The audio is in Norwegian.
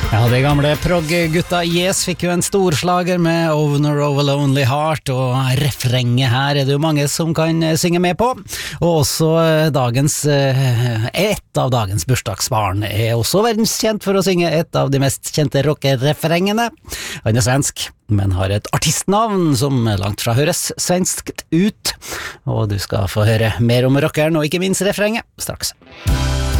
Ja, de gamle prog-gutta Yes fikk jo en storslager med Owner of a Lonely Heart, og refrenget her er det jo mange som kan synge med på, og også et av dagens bursdagsbarn er også verdenskjent for å synge et av de mest kjente rockerefrengene. Han er svensk, men har et artistnavn som langt fra høres svenskt ut, og du skal få høre mer om rockeren og ikke minst refrenget straks.